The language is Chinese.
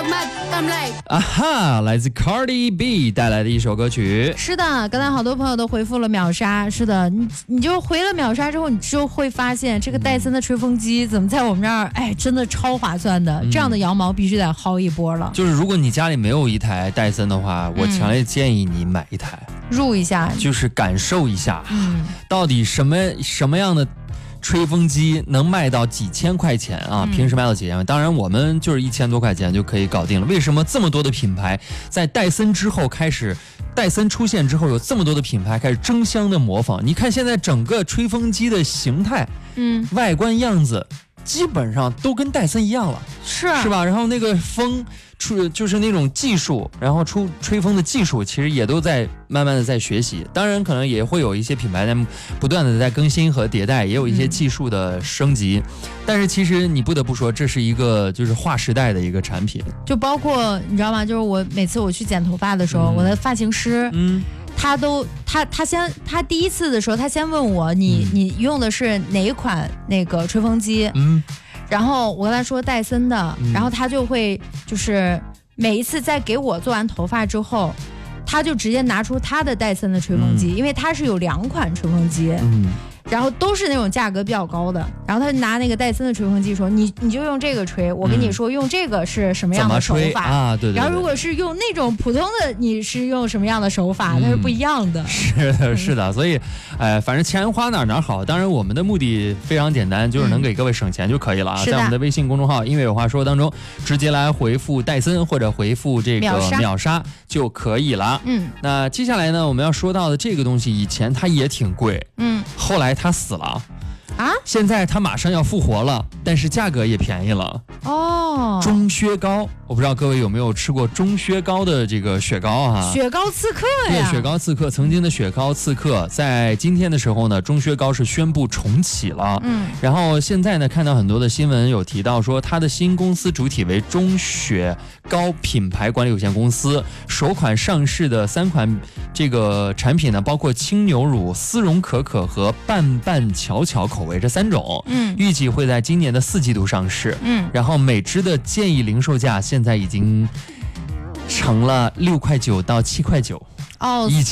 啊哈，来自 Cardi B 带来的一首歌曲。 是的，刚才好多朋友都回复了秒杀。是的，你就回了秒杀之后，你就会发现这个戴森的吹风机怎么在我们这儿，哎，真的超划算的。这样的羊毛必须得薅一波了。 就是如果你家里没有一台戴森的话，我强烈建议你买一台， 入一下， 就是感受一下，到底什么样的吹风机能卖到几千块钱啊？平时卖到几千块，当然我们就是1000多块钱就可以搞定了。为什么这么多的品牌在戴森之后开始，戴森出现之后有这么多的品牌开始争相的模仿？你看现在整个吹风机的形态，外观样子基本上都跟戴森一样了，是吧？然后那个风就是那种技术，然后吹风的技术，其实也都在慢慢的在学习。当然，可能也会有一些品牌在不断的在更新和迭代，也有一些技术的升级。但是其实你不得不说，这是一个就是划时代的一个产品。 就包括你知道吗？就是我每次我去剪头发的时候，我的发型师，他第一次的时候，他先问我你用的是哪一款那个吹风机？然后我跟他说戴森的，然后他就会就是每一次在给我做完头发之后，他就直接拿出他的戴森的吹风机，因为他是有2款吹风机。然后都是那种价格比较高的，然后他就拿那个戴森的吹风机说你就用这个吹，我跟你说用这个是什么样的手法啊？对。 然后如果是用那种普通的，你是用什么样的手法，那是不一样的。 是的，所以反正钱花哪好。当然我们的目的非常简单，就是能给各位省钱就可以了啊。在我们的微信公众号音乐有话说当中，直接来回复戴森或者回复这个秒杀就可以了。那接下来呢，我们要说到的这个东西，以前它也挺贵，后来它死了啊！现在它马上要复活了，但是价格也便宜了哦。钟薛高，我不知道各位有没有吃过钟薛高的这个雪糕啊？ 雪糕刺客呀！ 对，雪糕刺客，曾经的雪糕刺客，在今天的时候呢，钟薛高是宣布重启了。然后现在呢，看到很多的新闻有提到说，它的新公司主体为钟雪高品牌管理有限公司，首款上市的3款这个产品呢，包括清牛乳、丝绒可可和拌拌巧巧口味这3种。预计会在今年的4季度上市。然后每支的建议零售价现在已经成了6.9块到7.9块。